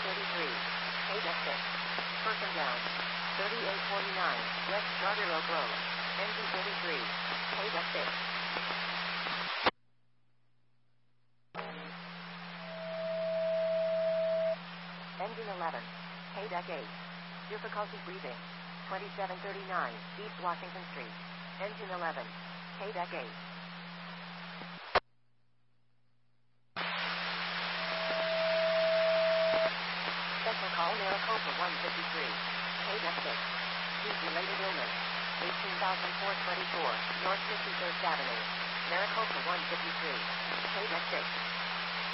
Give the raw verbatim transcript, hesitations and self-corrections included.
thirty-three. K deck six. Person down. thirty-eight forty-nine. West Charter Oak Road. Engine thirty-three. K deck six. Engine eleven. K deck eight. Difficulty breathing. twenty-seven thirty-nine. East Washington Street. Engine eleven. K deck eight. Special call Maricopa one fifty-three. K deck six. Heat-related illness. eighteen thousand four hundred twenty-four. North fifty-first Avenue. Maricopa one fifty-three. K deck six.